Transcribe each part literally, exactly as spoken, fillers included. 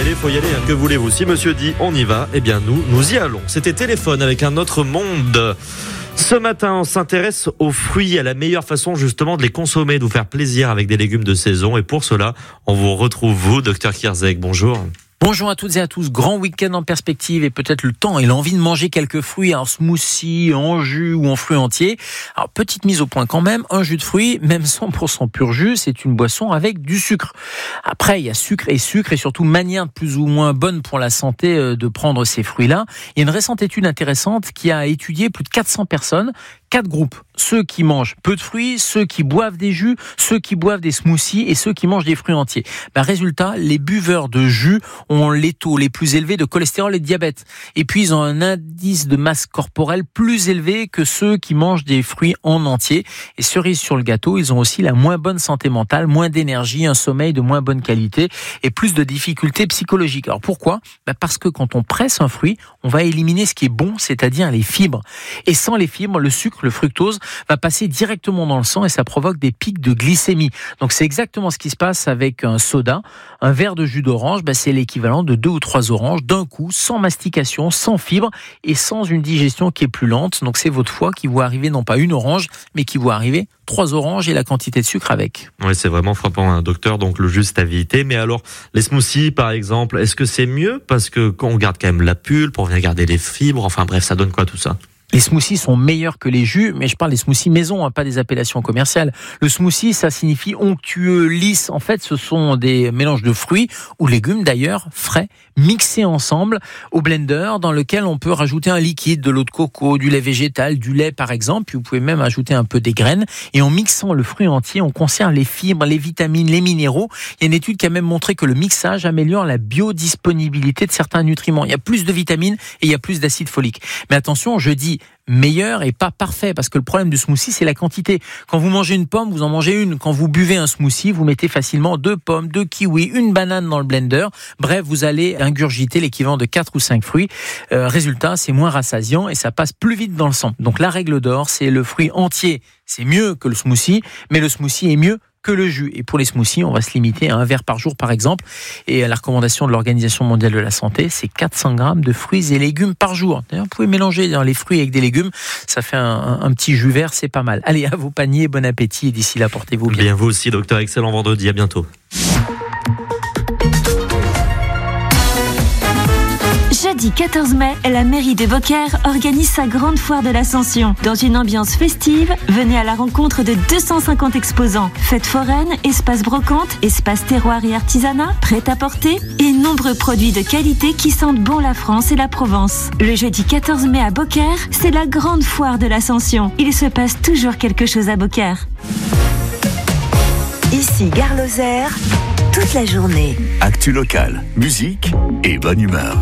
aller, faut y aller. Que voulez-vous? Si monsieur dit on y va, eh bien nous, nous y allons. C'était Téléphone avec un autre monde. Ce matin, on s'intéresse aux fruits, à la meilleure façon justement de les consommer, de vous faire plaisir avec des légumes de saison. Et pour cela, on vous retrouve vous, docteur Kierzek. Bonjour. Bonjour à toutes et à tous, grand week-end en perspective et peut-être le temps et l'envie de manger quelques fruits en smoothie, en jus ou en fruits entiers. Alors petite mise au point quand même, un jus de fruits, même cent pour cent pur jus, c'est une boisson avec du sucre. Après il y a sucre et sucre et surtout manière plus ou moins bonne pour la santé de prendre ces fruits-là. Il y a une récente étude intéressante qui a étudié plus de quatre cents personnes, quatre groupes, ceux qui mangent peu de fruits, ceux qui boivent des jus, ceux qui boivent des smoothies et ceux qui mangent des fruits entiers. Ben, résultat, les buveurs de jus ont les taux les plus élevés de cholestérol et de diabète. Et puis, ils ont un indice de masse corporelle plus élevé que ceux qui mangent des fruits en entier. Et cerise sur le gâteau, ils ont aussi la moins bonne santé mentale, moins d'énergie, un sommeil de moins bonne qualité et plus de difficultés psychologiques. Alors pourquoi ? Ben parce que quand on presse un fruit, on va éliminer ce qui est bon, c'est-à-dire les fibres. Et sans les fibres, le sucre, le fructose, va passer directement dans le sang et ça provoque des pics de glycémie. Donc c'est exactement ce qui se passe avec un soda. Un verre de jus d'orange, ben c'est l'équivalent de deux ou trois oranges d'un coup, sans mastication, sans fibres et sans une digestion qui est plus lente. Donc c'est votre foie qui voit arriver non pas une orange, mais qui voit arriver trois oranges et la quantité de sucre avec. Oui, c'est vraiment frappant, hein, docteur. Donc le jus, c'est à éviter. Mais alors, les smoothies, par exemple, est-ce que c'est mieux? Parce que quand on garde quand même la pulpe, on vient garder les fibres. Enfin bref, ça donne quoi tout ça? Les smoothies sont meilleurs que les jus, mais je parle des smoothies maison, hein, pas des appellations commerciales. Le smoothie, ça signifie onctueux, lisse. En fait, ce sont des mélanges de fruits ou légumes d'ailleurs, frais, mixés ensemble au blender, dans lequel on peut rajouter un liquide, de l'eau de coco, du lait végétal, du lait par exemple. Puis vous pouvez même ajouter un peu des graines. Et en mixant le fruit entier, on conserve les fibres, les vitamines, les minéraux. Il y a une étude qui a même montré que le mixage améliore la biodisponibilité de certains nutriments. Il y a plus de vitamines et il y a plus d'acide folique. Mais attention, je dis meilleur et pas parfait, parce que le problème du smoothie, c'est la quantité. Quand vous mangez une pomme, vous en mangez une. Quand vous buvez un smoothie, vous mettez facilement deux pommes, deux kiwis, une banane dans le blender. Bref, vous allez ingurgiter l'équivalent de quatre ou cinq fruits. Euh, résultat, c'est moins rassasiant et ça passe plus vite dans le sang. Donc la règle d'or, c'est le fruit entier. C'est mieux que le smoothie, mais le smoothie est mieux que le jus. Et pour les smoothies, on va se limiter à un verre par jour, par exemple. Et la recommandation de l'Organisation mondiale de la santé, c'est quatre cents grammes de fruits et légumes par jour. D'ailleurs, vous pouvez mélanger les fruits avec des légumes. Ça fait un, un, un petit jus vert, c'est pas mal. Allez, à vos paniers, bon appétit. Et d'ici là, portez-vous bien. Bien, vous aussi, docteur. Excellent vendredi. À bientôt. Jeudi quatorze mai, la mairie de Beaucaire organise sa grande foire de l'Ascension. Dans une ambiance festive, venez à la rencontre de deux cent cinquante exposants. Fêtes foraines, espace brocante, espace terroir et artisanat, prêt-à-porter et nombreux produits de qualité qui sentent bon la France et la Provence. Le jeudi quatorze mai à Beaucaire, c'est la grande foire de l'Ascension. Il se passe toujours quelque chose à Beaucaire. Ici Gare Lozère, toute la journée. Actu locale, musique et bonne humeur.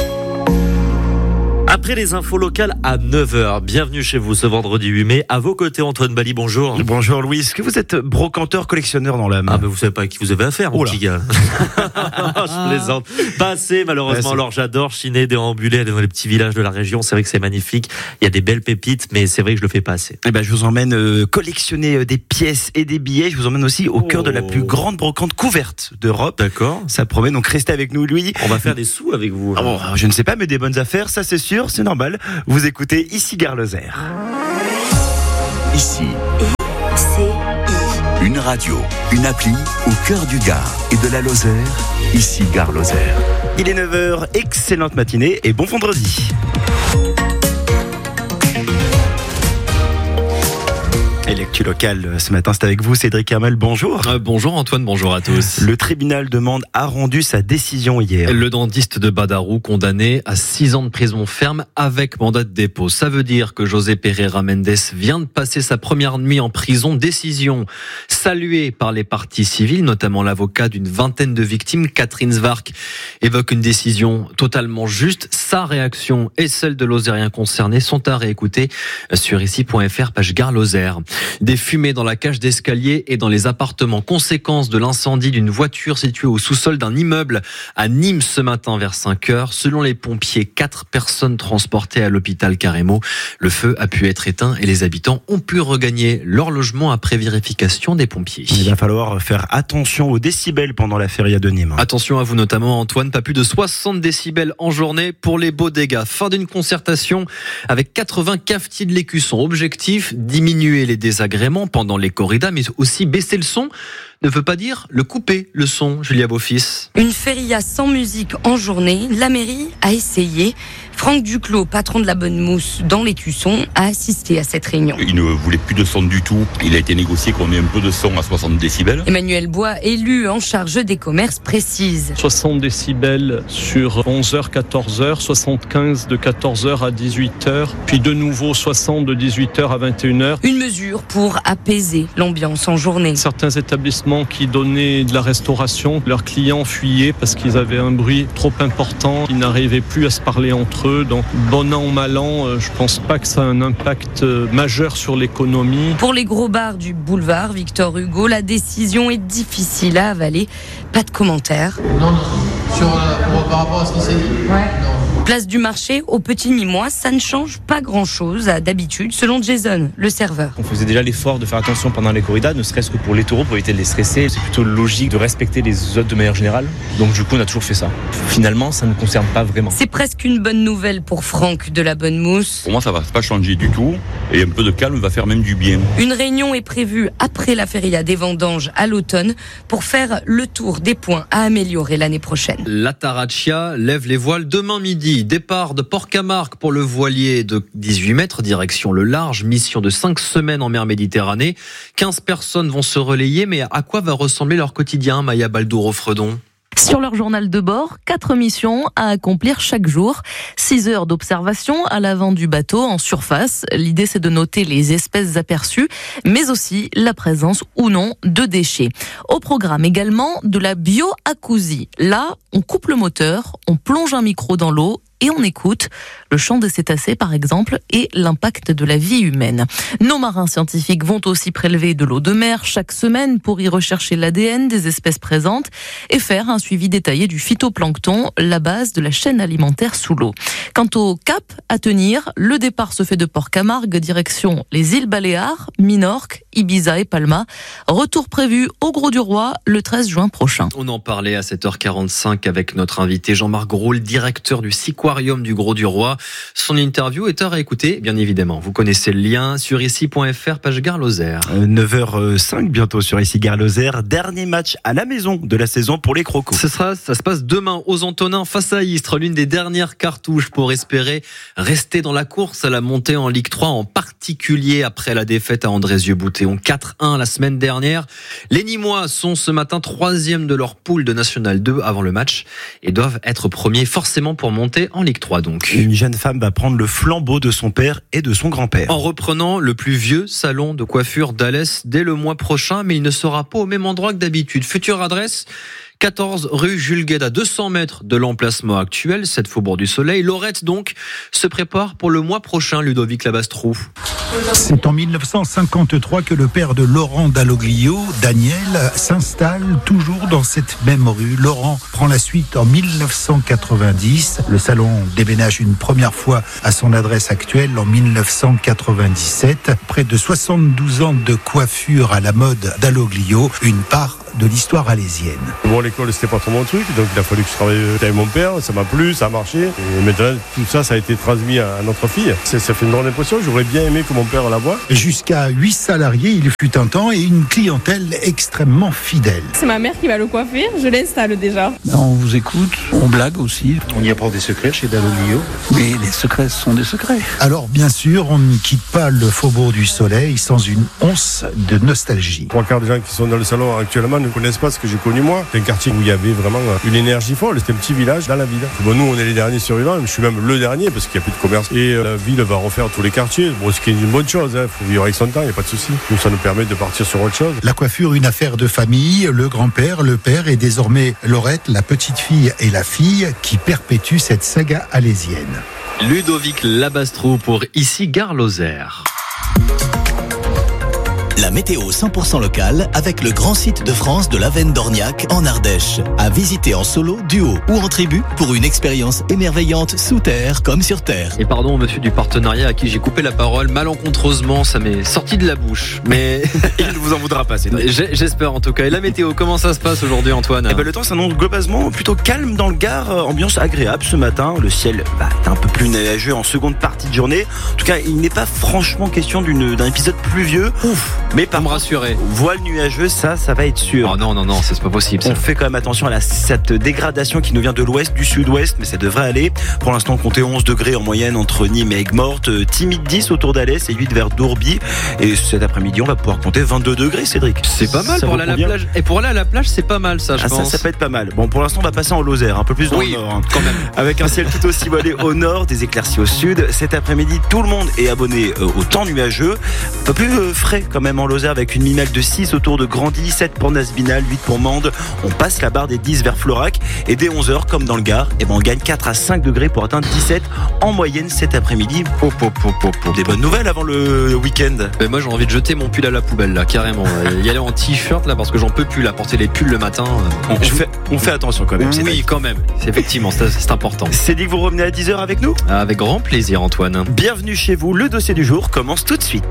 Après les infos locales à neuf heures, bienvenue chez vous ce vendredi huit mai. À vos côtés, Antoine Bali, bonjour. Bonjour Louis, est-ce que vous êtes brocanteur, collectionneur dans l'âme? Ah mais vous savez pas à qui vous avez affaire, mon oh petit gars. Je plaisante. Pas assez, malheureusement. Ouais, alors j'adore chiner, déambuler, aller dans les petits villages de la région. C'est vrai que c'est magnifique. Il y a des belles pépites, mais c'est vrai que je le fais pas assez. Eh ben, je vous emmène euh, collectionner euh, des pièces et des billets. Je vous emmène aussi au oh. cœur de la plus grande brocante couverte d'Europe. D'accord. Ça promet, donc restez avec nous, Louis. On va faire des sous avec vous. Oh, je ne sais pas, mais des bonnes affaires, ça c'est sûr, c'est normal. Vous écoutez Ici Gare Lozère. Ici, I-C-I. une radio, une appli au cœur du Gard et de la Lozère. Ici Gare Lozère. Il est neuf heures, excellente matinée et bon vendredi. Et l'actu locale ce matin, c'est avec vous, Cédric Hermel. Bonjour. Euh, bonjour Antoine, bonjour à tous. Le tribunal de Mende a rendu sa décision hier. Le dentiste de Badarou condamné à six ans de prison ferme avec mandat de dépôt. Ça veut dire que José Pereira Mendes vient de passer sa première nuit en prison. Décision saluée par les parties civiles, notamment l'avocat d'une vingtaine de victimes, Catherine Zwark, évoque une décision totalement juste. Sa réaction et celle de l'Ozérien concerné sont à réécouter sur ici point f r, page Gare Lozère. Des fumées dans la cage d'escalier et dans les appartements. Conséquence de l'incendie d'une voiture située au sous-sol d'un immeuble à Nîmes ce matin vers cinq heures. Selon les pompiers, quatre personnes transportées à l'hôpital Carremo. Le feu a pu être éteint et les habitants ont pu regagner leur logement après vérification des pompiers. Il va falloir faire attention aux décibels pendant la feria de Nîmes. Attention à vous notamment Antoine, pas plus de soixante décibels en journée pour les beaux dégâts. Fin d'une concertation avec quatre-vingts cafetiers de l'Écusson. Objectif, diminuer les désagréments pendant les corridas, mais aussi baisser le son. Ne veut pas dire le couper, le son, Julia Beaufils. Une feria sans musique en journée, la mairie a essayé. Franck Duclos, patron de la Bonne Mousse dans l'Écusson, a assisté à cette réunion. Il ne voulait plus de son du tout. Il a été négocié qu'on ait un peu de son à soixante décibels. Emmanuel Bois, élu en charge des commerces, précise. soixante décibels sur onze heures, quatorze heures, soixante-quinze de quatorze heures à dix-huit heures, puis de nouveau soixante de dix-huit heures à vingt et une heures. Une mesure pour apaiser l'ambiance en journée. Certains établissements qui donnaient de la restauration, leurs clients fuyaient parce qu'ils avaient un bruit trop important, ils n'arrivaient plus à se parler entre eux. Donc, bon an, mal an, je pense pas que ça a un impact majeur sur l'économie. Pour les gros bars du boulevard Victor Hugo, la décision est difficile à avaler. Pas de commentaires. Non, non. Sur, euh, pour, par rapport à ce qui s'est dit ? Ouais. Non. Place du marché au Petit Nîmois, ça ne change pas grand-chose à d'habitude, selon Jason, le serveur. On faisait déjà l'effort de faire attention pendant les corridas, ne serait-ce que pour les taureaux, pour éviter de les stresser. C'est plutôt logique de respecter les autres de manière générale. Donc du coup, on a toujours fait ça. Finalement, ça ne nous concerne pas vraiment. C'est presque une bonne nouvelle pour Franck de la Bonne Mousse. Pour moi, ça va pas changer du tout. Et un peu de calme va faire même du bien. Une réunion est prévue après la feria des vendanges à l'automne pour faire le tour des points à améliorer l'année prochaine. La Tarachia lève les voiles demain midi. Départ de Port-Camargue pour le voilier de dix-huit mètres, direction le large. Mission de cinq semaines en mer Méditerranée. quinze personnes vont se relayer, mais à quoi va ressembler leur quotidien, Maya Baldouro-Fredon ? Sur leur journal de bord, quatre missions à accomplir chaque jour. Six heures d'observation à l'avant du bateau en surface. L'idée, c'est de noter les espèces aperçues, mais aussi la présence ou non de déchets. Au programme également de la bioacousie. Là, on coupe le moteur, on plonge un micro dans l'eau et on écoute le chant des cétacés, par exemple, et l'impact de la vie humaine. Nos marins scientifiques vont aussi prélever de l'eau de mer chaque semaine pour y rechercher l'A D N des espèces présentes et faire un suivi détaillé du phytoplancton, la base de la chaîne alimentaire sous l'eau. Quant au cap à tenir, le départ se fait de Port-Camargue, direction les îles Baléares, Minorque, Ibiza et Palma. Retour prévu au Gros du Roi le treize juin prochain. On en parlait à sept heures quarante-cinq avec notre invité Jean-Marc Roule, directeur du Siquarium du Gros du Roi. Son interview est à réécouter, bien évidemment. Vous connaissez le lien sur ici point f r, page Gare Lozère. neuf heures cinq bientôt sur ici Gare Lozère. Dernier match à la maison de la saison pour les Crocos. Ce sera, ça se passe demain aux Antonins face à Istres, l'une des dernières cartouches pour espérer rester dans la course à la montée en Ligue trois, en particulier après la défaite à Andrézieux-Boutéon quatre un la semaine dernière. Les Nîmois sont ce matin troisième de leur poule de National deux avant le match et doivent être premiers forcément pour monter en Ligue trois donc. Une jeune femme va prendre le flambeau de son père et de son grand-père. En reprenant le plus vieux salon de coiffure d'Alès dès le mois prochain, mais il ne sera pas au même endroit que d'habitude. Future adresse, quatorze rue Jules Guesde, à deux cents mètres de l'emplacement actuel, sept Faubourg du Soleil. Laurette donc se prépare pour le mois prochain, Ludovic Labastroux. C'est en mille neuf cent cinquante-trois que le père de Laurent Dalloglio, Daniel, s'installe toujours dans cette même rue. Laurent prend la suite en mille neuf cent quatre-vingt-dix. Le salon déménage une première fois à son adresse actuelle en mille neuf cent quatre-vingt-dix-sept. Près de soixante-douze ans de coiffure à la mode Dalloglio, une part de l'histoire alésienne. Bon, l'école, c'était pas trop mon truc, donc il a fallu que je travaille avec mon père, ça m'a plu, ça a marché. Et maintenant, tout ça, ça a été transmis à notre fille. Ça, ça fait une grande impression, j'aurais bien aimé que mon père la voie. Jusqu'à huit salariés, il fut un temps, et une clientèle extrêmement fidèle. C'est ma mère qui va le coiffer, je l'installe déjà. On vous écoute, on blague aussi. On y apprend des secrets chez Dalloglio. Mais les secrets sont des secrets. Alors, bien sûr, on ne quitte pas le Faubourg du Soleil sans une once de nostalgie. Trois quarts des gens qui sont dans le salon actuellement ne connaissent pas ce que j'ai connu moi. C'est un quartier où il y avait vraiment une énergie folle. C'était un petit village dans la ville. Bon, nous, on est les derniers survivants. Je suis même le dernier parce qu'il n'y a plus de commerce. Et la ville va refaire tous les quartiers. Bon, ce qui est une bonne chose. Il hein. faut vivre avec son temps, il n'y a pas de souci. Nous, ça nous permet de partir sur autre chose. La coiffure, une affaire de famille. Le grand-père, le père et désormais Laurette, la petite fille et la fille qui perpétuent cette saga alésienne. Ludovic Labastroux pour ici Gare Lozère. La météo cent pour cent locale avec le grand site de France de l'Avenne d'Orniac en Ardèche. À visiter en solo, duo ou en tribu pour une expérience émerveillante sous terre comme sur terre. Et pardon, monsieur du partenariat à qui j'ai coupé la parole malencontreusement, ça m'est sorti de la bouche. Mais il ne vous en voudra pas, c'est j'espère en tout cas. Et la météo, comment ça se passe aujourd'hui, Antoine? Eh ben, le temps s'annonce globalement plutôt calme dans le Gard, ambiance agréable ce matin. Le ciel bah, est un peu plus nuageux en seconde partie de journée. En tout cas, il n'est pas franchement question d'une, d'un épisode pluvieux. Ouf, mais par me rassurer. Voile nuageux, ça, ça va être sûr. Oh non, non, non, c'est pas possible. Ça. On fait quand même attention à la, cette dégradation qui nous vient de l'ouest, du sud-ouest, mais ça devrait aller. Pour l'instant, comptez onze degrés en moyenne entre Nîmes et Aigues-Mortes, timide dix autour d'Alès et huit vers Dourby. Et cet après-midi, on va pouvoir compter vingt-deux degrés, Cédric. C'est pas mal ça pour aller à la plage. Et pour aller à la plage, c'est pas mal, ça, je ah, pense. Ça, ça peut être pas mal. Bon, pour l'instant, on va passer en Lozère, un peu plus dans oui, le nord. Hein. Quand même. Avec un ciel tout aussi voilé au nord, des éclaircies au sud. Cet après-midi, tout le monde est abonné euh, au temps nuageux. Un peu plus euh, frais quand même en Lozère avec une minimale de six autour de Grandy, sept pour Nasbinal, huit pour Mende. On passe la barre des dix vers Florac. Et dès onze heures, comme dans le Gard, eh ben, on gagne quatre à cinq degrés pour atteindre dix-sept en moyenne cet après-midi. Oh, oh, oh, oh, oh. Des bonnes nouvelles avant le week-end. Ben moi, j'ai envie de jeter mon pull à la poubelle, là, carrément. Y aller en t-shirt, là, parce que j'en peux plus, là, porter les pulls le matin. On, on, fait, on fait attention quand même. Oui, quand même. C'est effectivement, c'est, c'est important. C'est dit que vous revenez à dix heures avec nous? Avec grand plaisir, Antoine. Bienvenue chez vous. Le dossier du jour commence tout de suite.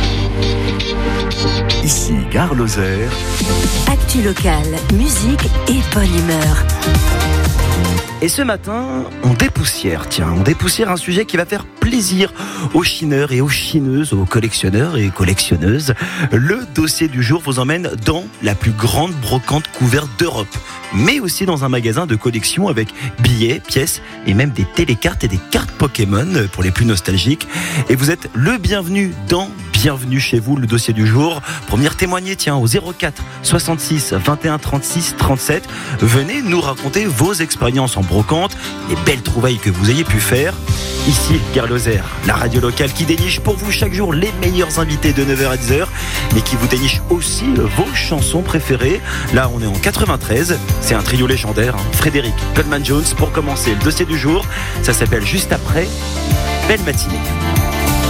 Ici, Gare Lozère. Actu locale, musique et bonne humeur. Et ce matin, on dépoussière, tiens, on dépoussière un sujet qui va faire plaisir aux chineurs et aux chineuses, aux collectionneurs et collectionneuses. Le dossier du jour vous emmène dans la plus grande brocante couverte d'Europe, mais aussi dans un magasin de collection avec billets, pièces et même des télécartes et des cartes Pokémon pour les plus nostalgiques. Et vous êtes le bienvenu dans Bienvenue chez vous, le dossier du jour. Pour venir témoigner, tiens, au zéro quatre soixante-six vingt et un trente-six trente-sept. Venez nous raconter vos expériences en brocante, les belles trouvailles que vous ayez pu faire. Ici, Gare Lozère, la radio locale qui déniche pour vous chaque jour les meilleurs invités de neuf heures à dix heures, mais qui vous déniche aussi vos chansons préférées. Là, on est en quatre-vingt-treize. C'est un trio légendaire, hein. Frédéric, Goldman Jones, pour commencer le dossier du jour. Ça s'appelle Juste après. Belle matinée.